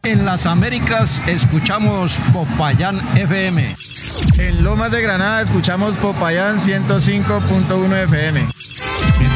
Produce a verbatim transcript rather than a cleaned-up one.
En las Américas escuchamos Popayán F M. En Lomas de Granada escuchamos Popayán ciento cinco punto uno F M.